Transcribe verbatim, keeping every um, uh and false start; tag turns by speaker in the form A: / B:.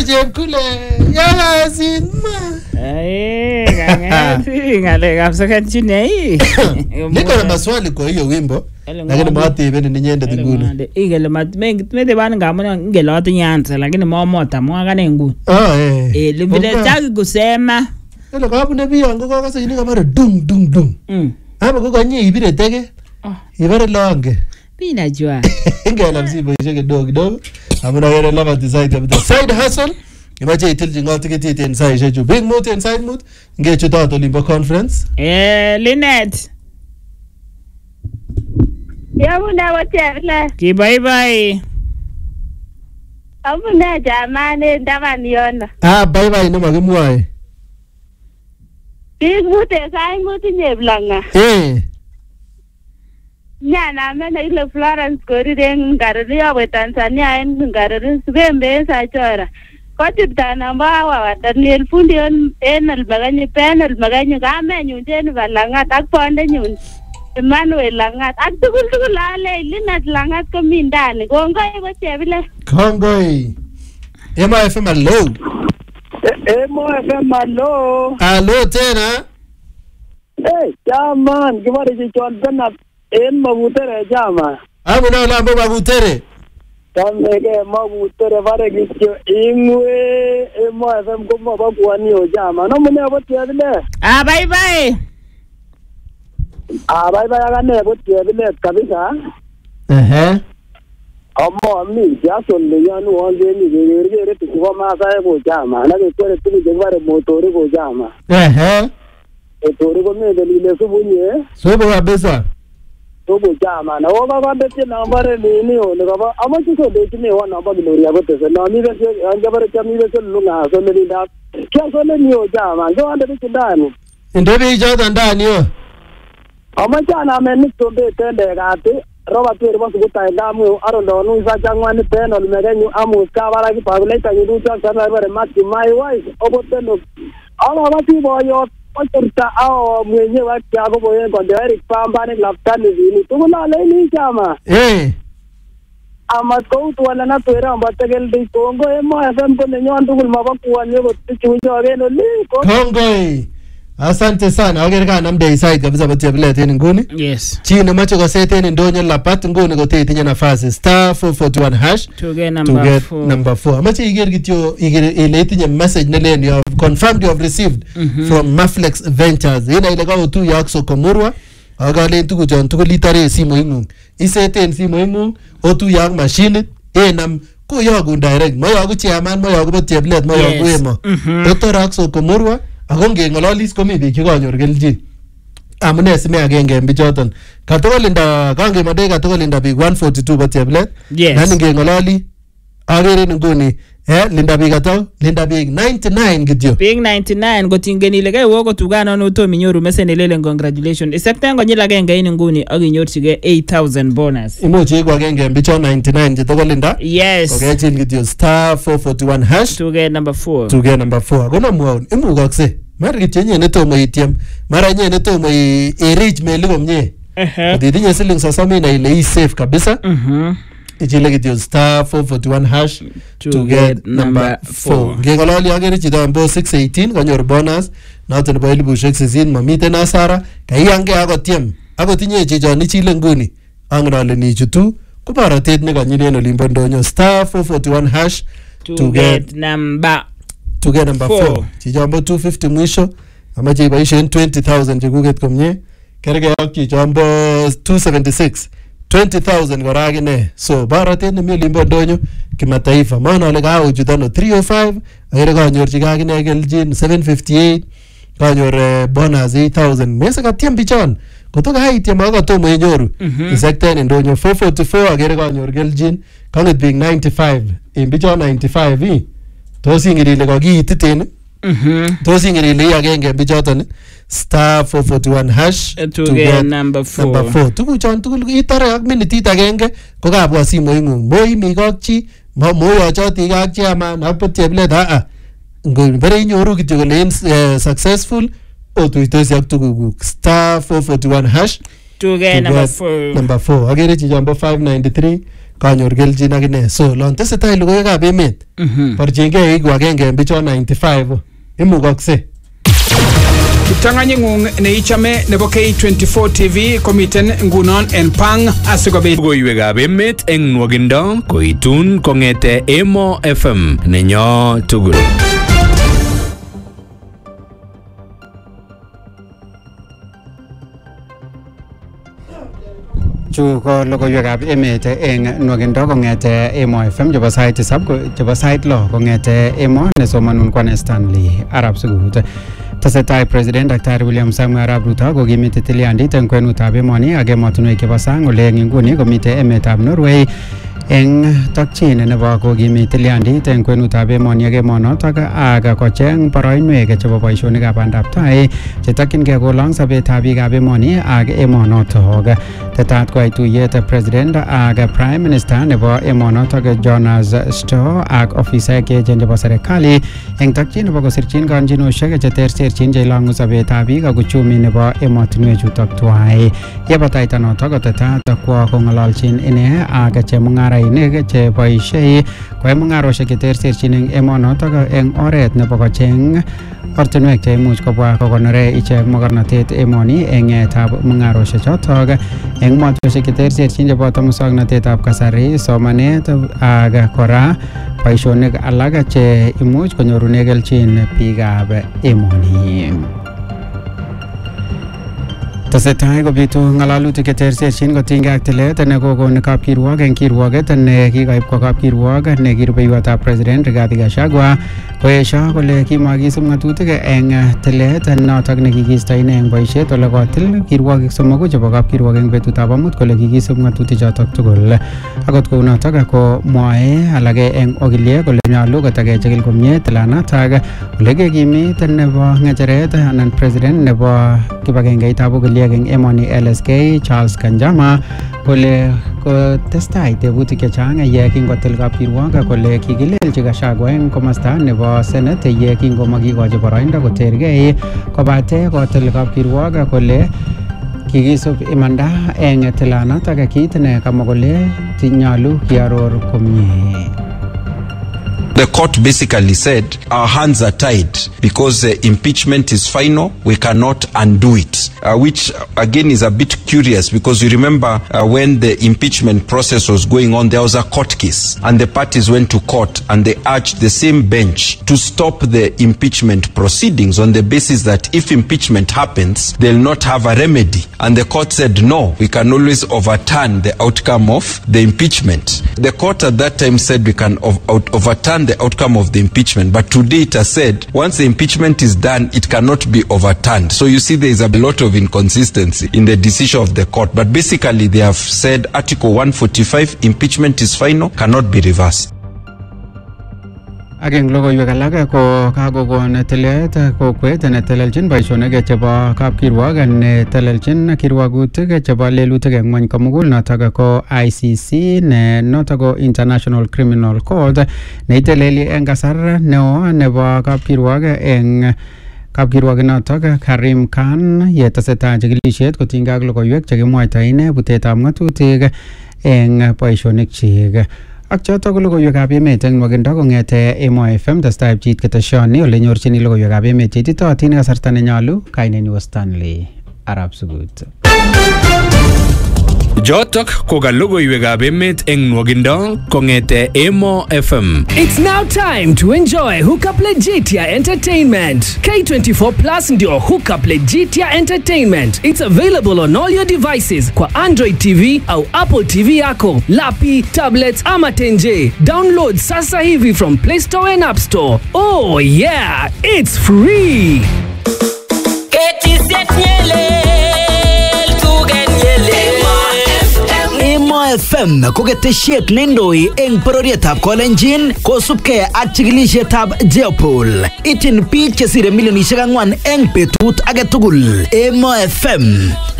A: chep kule. Yasin ma.
B: Eh, ngangati ngale kapsakan chine.
A: Niko na maswali kwa hiyo wimbo. Lakini mwatibeni ni nyende nguni.
B: Igele mat mede bana ngamona ngelota nyanza lakini momota mwakane nguni.
A: Ah eh.
B: Eh, libile taki kusema.
A: Ele kabu nebi yangu kwa kasa ininga mara dung dung dung.
B: Mm.
A: Ama kwa nye ibire tege.
B: Ah.
A: Ibare longe.
B: Bina jua.
A: Ngela msibo isheke dogo dogo. Amuna yele lava design ya side hustle. Imaje itilji ngoti kiti inside sheju. Big mood inside mood. Nge chuta to limbo conference.
B: Eh, Linet.
C: Yamuna wachela.
B: Ki bye bye.
C: Amuna jamani ndavani yona.
A: Ah bye bye no magimwae.
C: Big mute sai muti nyeblanga.
A: Eh.
C: Nyana mena ile Florence Korire ngaruri ya Tanzania en ngaruri subembe sa chora. Kochi tana mbawa watani elfundi en albaganyi pen albaganyi kamenyu jen balangat ak ponde nyun. Emmanuel Langat ak tugul tugul ale Linat Langat kami ndani. Kongoi ko chebile.
A: Kongoi. Ema F M allo.
D: Emo F M allo.
A: Allo tena.
D: Eh, jaman, gimana sih cuan benar? En mabutere jama.
A: Amu na lambo mabutere.
D: Kame ke mabutere bare gicho ingwe emo F M ko mo bakuani o jama. No mune abo tiadile.
B: Ah bye bye.
D: Ah bye bye agane abo tiadile kabisa.
A: Eh.
D: Amo mi ya sonle yanu onge ni gerere tuwa masa ebo jama. Na ke kore tuki jengware motori ko jama.
A: Eh.
D: Motori ko me delile subunye.
A: Sobo kabisa.
D: Tobo jama na oga ga bete nambare ni ni o ne ga ama chi so de ni o namba gloria go te na mi be anja bare chami be so lunga so le da kya so le ni o jama jo ande ti ndani
A: Ndebi jo ndani o
D: ama jana me ni to be tende ga ti roba ti ro so ta ga mu aro do nu sa jangwa ni pe no me ga nyu amu ka bara ki pa le ta ni du ta sa bare mati mai wai obo te no ala ba ti bo yo Otorta ao mwenye wa kiago boye kwa Derek Pamba ni laptani vini tukula leni chama
A: eh
D: ama ko to wala na toera ambategel de Kongo emo F M ko nenyo andugul mabakuwa nyo tichujo ageno liko
A: Kongoi. Asante sana. Ogereka namde inside kabisa bati abile tena nguni.
B: Yes.
A: Chini macho kwa sete ni ndonyo la pat nguni kote itinya nafasi star four forty-one hash
B: to get number
A: to get
B: four.
A: number four. Macho igeri kityo igeri ile itinya message nile you have confirmed you have received mm -hmm. from Maflex Ventures. Ina ile kwa utu ya akso komurwa. Agale tuku jon tuku litare simu ingung. Isete simu ingung otu ya machine e nam ko yogu direct. Mo yogu chairman mo yogu bati abile mo yogu emo. Oto akso komurwa. Ako ngengololis komi biik chekanyor kelchin. Amune sime agenge bichoton. Katokolinda kange made katokolinda biik one forty-two bati ablet.
B: Yes.
A: Nani ngengololi agere nguni eh linda biik ato linda biik ninety-nine kityo.
B: Being ninety-nine kotingeni ile kai woko tugano no to minyoru message lele congratulations. Isakten konyil agenge in nguni ak inyorchige eight thousand bonus.
A: Imuche iko agenge bicho ninety-nine chetokolinda.
B: Yes.
A: Okay, chill kityo star four forty-one hash
B: to get number four.
A: to get number four. Kono muone imukakse. Mara kityo nye netomo itiem. Mara nye netomo i, i reach meli komnye.
B: Eh.
A: Ditinye siling sasami na ile i safe kabisa.
B: Mhm.
A: Ichile kityo star four forty-one hash to, to get, get number four. Ngengololi agere chito ambo six eighteen kanyor bonus noto nebo elibushek sisit mamiten asara kaiyange akotiem akotinye chichon ichile nguni angrale ni chutu kubaratet nekanyilen olimbo ndonyo star four forty-one hash
B: to, to get, get number
A: to get number four, four. Chichombo two fifty mwisho amache iboishen twenty thousand chekuket komye kerge ak chichombo two seventy-six twenty thousand kora akine. So baratet nemi olimbo ndonyo kimataifa maana ole kauchutano three oh five agere kanyorchige akine kelchin seven fifty-eight kanyor uh, bonus eight thousand mese katiem bichon kotoka haitiem akatomo inyoru isekten ndonyo four forty-four agere kanyor kelchin kanget biik ninety-five en bichon ninety-five i tos ingiri ile kakiititen
B: mhm
A: tos ingiri ile agenge bichoton star four forty-one hash
B: to, to get, get number four.
A: Number four. Tuku chon tukul itare ak minitit agenge ko kabwa simoingung. Moi mi kakchi, mo moyochoti kakchi ama napot cheblet a a. Ngo bare inyoru kityo kole uh, successful otuitosi ak tukukuk star four forty-one hash
B: to get, to number get four.
A: Number four. Agere chichombo five ninety-three kanyor kelchin akine. So lon tesetai logoiwekab emet borchingei iku agenge en bichon ninety-five imukokse.
E: Kiptanganying'ung neichame nebo K twenty-four T V komiten ngunon en pang asikobit
F: logoiwekab emet eng nwogindo koitun kong'ete Emo F M nenyo tugul.
G: Chu ko logoiwekab emet eng nwogindo kong'ete Emo F M chebo sait tisab chebo sait lo kong'ete Emo nesomanun kwane Stanley Arab Sugut. Tesetai President Daktari William Samoei Arap Ruto kokimiti tilyandit eng kwenutab emoni ak emotinwek chebo sang ole eng inguni komite emetab Norway eng tokchin nebo kokimit tilyandit eng kwenutab emoni ak emonotok ak kocheng boroinwek chebo boisionikab bandab tai chetokyingei kolong sobetab biikab emoni ak emonotok. Tetat koai tuyet President ak Prime Minister nebo emonotok Jonas Stoh ak ofisaek cheechen chebo serikali eng tokchin nebo kosirchin kanjinoshek cheterterchin cheilong'u sobetab biik ak uchumi nebo emotinwek chutok tuwai. Yebataita notok kotetat kwo kong'ololchin ine ak chemung'arainik cheboisie koyai mung'aroshek cheterterchin eng emonotok eng oret nebo kocheng ortinwek cheimuch kobwa kokonore ichek mokornotet emoni eng ng'eetab mung'aroshek chotok eng motosiek cheterterchin cheboto muswoknotetab kasari, somanet ak kora boisionik alak che imuch konyorune kelchin biikab emoni. Tesetai kobitu ng'alalutik cheterterchin kotinygei ak tilet nekokon kapkirwok eng kirwoket nekikoib kwa kapkirwok nekirubeiwotab President Rigathi Gachagua koesho kole kimakisub ng'atutik eng tilet notok nekikiisto ine eng boisiet ole kotil kirwokik somoku chebo kapkirwok eng betutab amut kole kikisub ng'atutik chotok tugul. Akot kounotok ko mwae alake eng okilie kole nyolu kotakechikil komie tilanatak ole kekimit nebo ng'echeret anan president nebo kibagengeitab okilie eng emoni L S K Charles Kanjama kole kotestai tebutik chechang ye kingotil kapkirwok kole kikilelchi Gachagua eng komasta nebo Senate ye kingomakikochi boroindo kotergei kobate kotil kapkirwok kole kikisub imanda eng tilanatak kit ne kamwa kole nyolu kiaror komie.
H: The court basically said our hands are tied because uh, impeachment is final. We cannot undo it, uh, which again is a bit curious because you remember uh, when the impeachment process was going on, there was a court case and the parties went to court and they urged the same bench to stop the impeachment proceedings on the basis that if impeachment happens, they'll not have a remedy. And the court said, no, we can always overturn the outcome of the impeachment. The court at that time said we can ov- out- overturn the outcome of the impeachment, but today it has said once the impeachment is done, it cannot be overturned. So you see there is a lot of inconsistency in the decision of the court, but basically they have said Article one forty-five, impeachment is final, cannot be reversed.
G: Ageng logoiwek alak ko kakokon tilet kokwet netelelchin boisionik chebo kapkirwok netelelchin kirwogutik chebo lelutik eng ng'ony komugul notok ko I C C ne notok ko International Criminal Court neiteleli eng kasar neo nebo kapkirwok eng kapkirwok notok Karim Khan yetesetai chikilisiet kotinygei ak logoiwek chekimwaita ine butetab ng'atutik eng boisionik chik. Ak chotok ko logoiwekab emet eng nwogindo kong'ete Emo F M testai pchit keteshoni ole nyorchini logoiwekab emet cheititootin kasarta nenyolu. Kainenyu Stanley Arab Sugut.
F: Jotok ko ka logoiwekab emet eng nwogindo kong'ete Emo F M.
I: It's now time to enjoy Hookup Legitia Entertainment. K twenty-four Plus ndio Hookup Legitia Entertainment. It's available on all your devices kwa Android T V au Apple T V yako, lapi, tablets ama tenje. Download sasa hivi from Play Store and App Store. Oh yeah, it's free.
J: Emo F M ko ketesiet neindoi eng bororietab Kolenjin kosubkei ak chikilisietab Jeopol. Ityin biik chesire milionisiek ang'wan eng betut age tugul. Emo F M